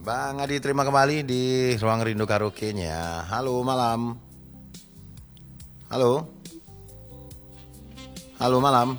Bang Adi, terima kembali di Ruang Rindu Karaoke-nya. Halo malam. Halo. Halo malam.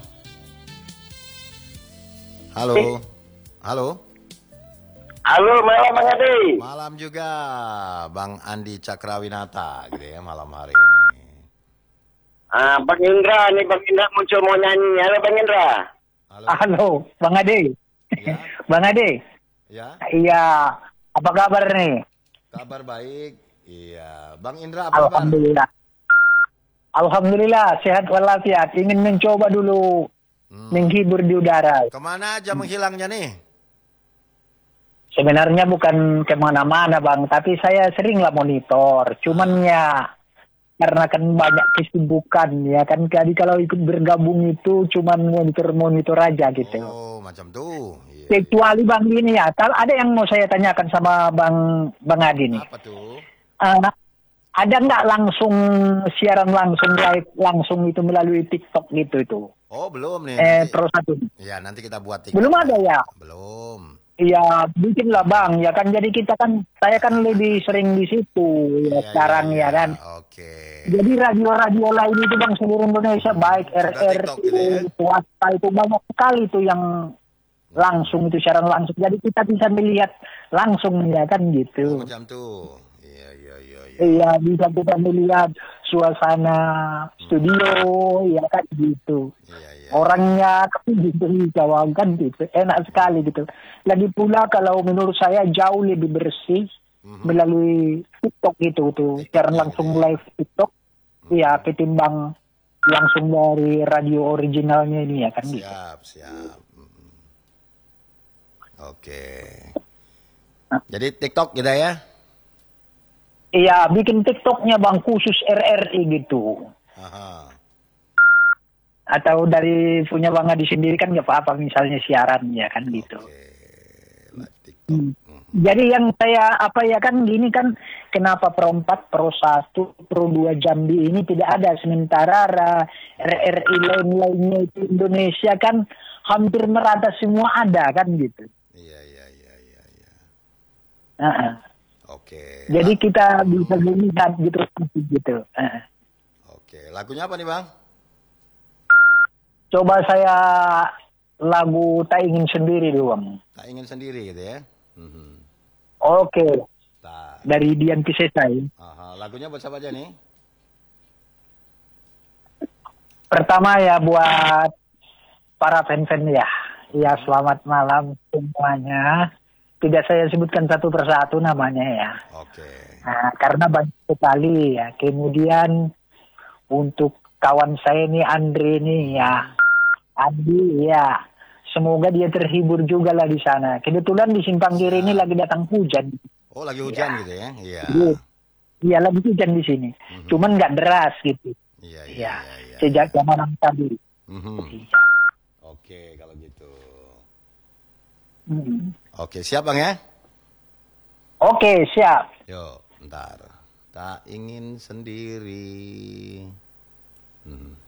Halo. Halo. Halo malam Bang Adi. Malam juga Bang Andi Cakrawinata gitu ya malam hari ini. Bang Indra nih, Bang Indra muncul mau nyanyi. Halo Bang Indra. Halo, Bang Ade. Ya. Bang Ade. Ya. Iya, apa kabar nih? Kabar baik. Iya, Bang Indra apa kabar? Alhamdulillah. Alhamdulillah, sehat walafiat. Ingin mencoba dulu menghibur di udara. Kemana aja menghilangnya nih? Sebenarnya bukan kemana-mana Bang, tapi saya seringlah monitor. Cuman ya, karena kan banyak kesibukan ya kan. Jadi kalau ikut bergabung itu cuman monitor-monitor aja gitu. Oh, macam tuh. Iya. Kecuali Bang ini ya, kalau ada yang mau saya tanyakan sama Bang Adi nih. Apa tuh? Ada nggak langsung siaran langsung live langsung itu melalui TikTok gitu itu? Oh, belum nih. Terus satu. Ya, nanti kita buat TikTok. Belum ada ya? Belum. Iya, bikin lah Bang. Ya kan jadi kita kan, saya kan lebih sering di situ ya sekarang ya kan. Oke. Jadi radio-radio lain itu Bang seluruh Indonesia baik TikTok gitu ya? swasta itu banyak sekali itu yang langsung itu siaran langsung. Jadi kita bisa melihat langsung ya kan gitu. Macam tuh. Iya. Iya, bisa kita melihat suasana studio, ya kan gitu. Iya. Orangnya kan gitu, kan gitu. Enak sekali gitu. Lagi pula kalau menurut saya jauh lebih bersih melalui TikTok gitu tuh. Siaran langsung live TikTok. Iya, ketimbang langsung dari radio originalnya ini ya kan gitu. Siap. Oke. Jadi TikTok gitu ya? Iya, bikin TikToknya Bang khusus RRI gitu. Aha. Atau dari punya Bang Adi sendiri kan nggak apa-apa misalnya siaran ya kan gitu. Oke. Live TikTok. Jadi yang saya apa ya kan gini kan kenapa Pro 4, Pro 1, Pro 2 Jambi ini tidak ada sementara RRI lain-lainnya itu Indonesia kan hampir merata semua ada kan gitu. Iya. Oke. Jadi kita bisa melihat gitu. Oke. Lagunya apa nih Bang? Coba saya lagu Tak Ingin Sendiri dulu Bang. Tak ingin sendiri gitu ya? Oke. Tak. Dari Dian Piscesai. Aha. Lagunya buat siapa aja nih? Pertama ya buat para fan-fan ya. Ya selamat malam semuanya. Tidak saya sebutkan satu persatu namanya ya. Oke. Nah, karena banyak sekali ya. Kemudian untuk kawan saya nih Andre nih ya. Andi ya. Semoga dia terhibur juga lah di sana. Kebetulan di Simpang Kiri ini lagi datang hujan. Oh, lagi hujan gitu ya? Iya. Iya lagi hujan di sini. Cuman nggak deras gitu. Iya. Sejak zaman tadi. Iya. Oke, kalau gitu. Hmm. Oke, siap Bang ya? Oke, siap. Yuk, bentar. Tak ingin sendiri.